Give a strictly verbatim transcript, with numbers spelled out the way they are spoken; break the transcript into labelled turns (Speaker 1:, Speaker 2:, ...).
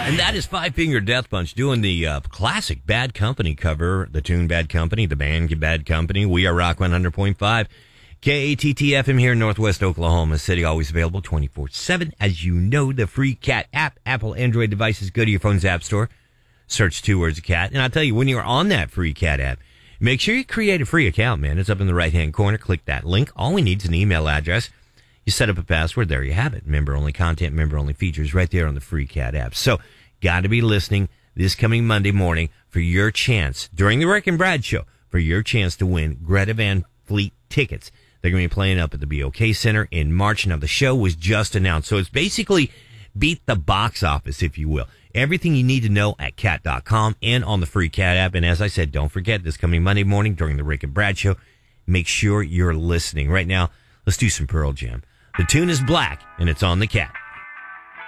Speaker 1: And that is Five Finger Death Punch doing the uh, classic Bad Company cover, the tune Bad Company, the band Bad Company. We are Rock one hundred point five. K A T T F M here in Northwest Oklahoma City, always available twenty-four seven. As you know, the free Cat app, Apple Android devices, go to your phone's app store, search two words Cat. And I'll tell you, when you're on that free Cat app, make sure you create a free account, man. It's up in the right-hand corner. Click that link. All we need is an email address. You set up a password. There you have it. Member-only content, member-only features right there on the free Cat app. So, got to be listening this coming Monday morning for your chance, during the Rick and Brad show, for your chance to win Greta Van Fleet tickets. They're going to be playing up at the B O K Center in March. Now, the show was just announced. So, it's basically beat the box office, if you will. Everything you need to know at cat dot com and on the free Cat app. And as I said, don't forget, this coming Monday morning during the Rick and Brad show, make sure you're listening. Right now, let's do some Pearl Jam. The tune is Black, and it's on the Cat.